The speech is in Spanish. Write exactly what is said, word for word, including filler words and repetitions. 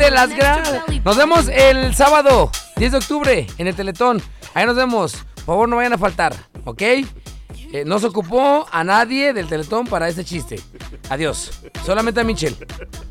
de las gradas. Nos vemos el sábado, diez de octubre, en el Teletón. Ahí nos vemos. Por favor, no vayan a faltar, ¿ok? Eh, no se ocupó a nadie del Teletón para este chiste. Adiós. Solamente a Michelle.